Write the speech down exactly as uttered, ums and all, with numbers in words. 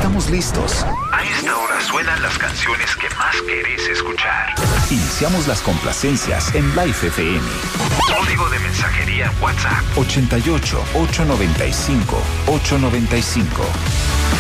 Estamos listos. A esta hora suenan las canciones que más querés escuchar. Iniciamos las complacencias en Life F M. Código de mensajería WhatsApp. ochenta y ocho, ochocientos noventa y cinco, ochocientos noventa y cinco.